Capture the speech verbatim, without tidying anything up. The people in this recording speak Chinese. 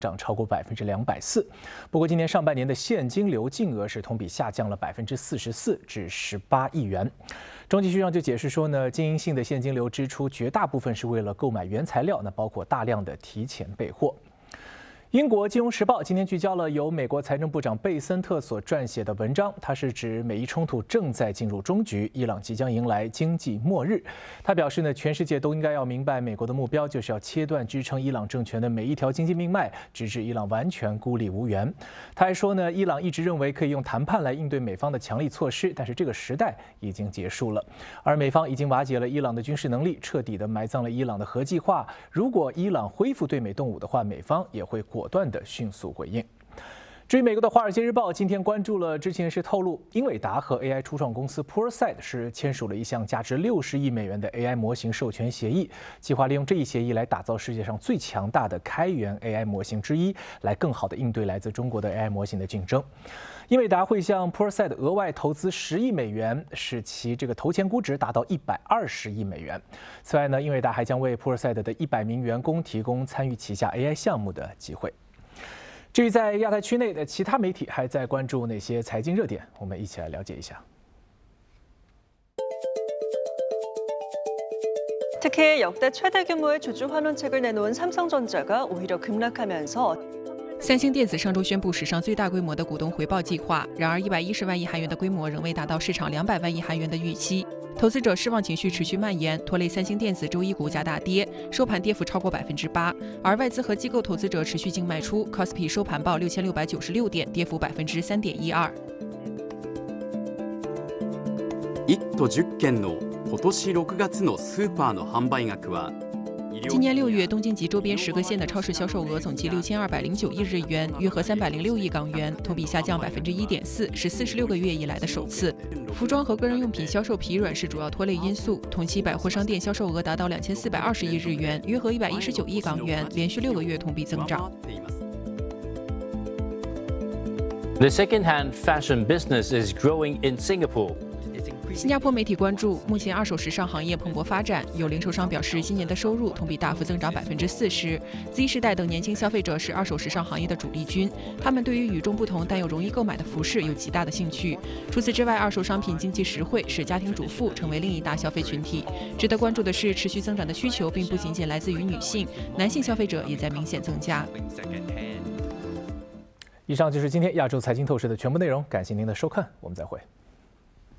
涨超过百分之两百四。不过，今年上半年的现金流净额是同比下降了百分之四十四，至十八亿元。中计局上就解释说呢，经营性的现金流支出绝大部分是为了购买原材料，那包括大量的提前备货。英国《金融时报》今天聚焦了由美国财政部长贝森特所撰写的文章，它是指美伊冲突正在进入终局，伊朗即将迎来经济末日。他表示呢，全世界都应该要明白，美国的目标就是要切断支撑伊朗政权的每一条经济命脉，直至伊朗完全孤立无援。他还说呢，伊朗一直认为可以用谈判来应对美方的强力措施，但是这个时代已经结束了。而美方已经瓦解了伊朗的军事能力，彻底的埋葬了伊朗的核计划。如果伊朗恢复对美动武的话，美方也会果断的迅速回应。至于美国的《华尔街日报》今天关注了知情人士透露，英伟达和 A I 初创公司 Pursight 是签署了一项价值六十亿美元的 A I 模型授权协议，计划利用这一协议来打造世界上最强大的开源 A I 模型之一，来更好地应对来自中国的 A I 模型的竞争。英伟达会向 Pursight 额外投资十亿美元，使其这个投前估值达到一百二十亿美元。此外呢，英伟达还将为 Pursight 的一百名员工提供参与旗下 A I 项目的机会。至于在亚太区内的其他媒体还在关注哪些财经热点，我们一起来了解一下。 특히 역대 최대 규모의 주주 환원책을 내놓은 삼성전자가 오히려 급락하면서 三星电子上周宣布史上最大规模的股东回报计划，然而一百一十万亿韩元的规模仍未达到市场两百万亿韩元的预期，投资者失望情绪持续蔓延，拖累三星电子周一股价大跌，收盘跌幅超过百分之八。而外资和機構投资者持续净卖出 ，K O S P I 收盤報六千六百九十六點，跌幅百分之三點一二。 一都十件の今年六月のスーパーの販売額は。 今年六月，东京及周边十个县的超市销售额总计六千二百零九亿日元，约合三百零六亿港元，同比下降百分之一点四，是四十六个月以来的首次。服装和个人用品销售疲软是主要拖累因素，同期百货商店销售额达到两千四百二十亿日元，约合一百一十九亿港元，连续六个月同比增长。 The second-hand fashion business is growing in Singapore. 新加坡媒体关注，目前二手时尚行业蓬勃发展，有零售商表示，今年的收入同比大幅增长百分之四十。Z 世代等年轻消费者是二手时尚行业的主力军，他们对于与众不同但又容易购买的服饰有极大的兴趣。除此之外，二手商品经济实惠，使家庭主妇成为另一大消费群体。值得关注的是，持续增长的需求并不仅仅来自于女性，男性消费者也在明显增加。 以上就是今天亚洲财经透视的全部内容，感谢您的收看，我们再会。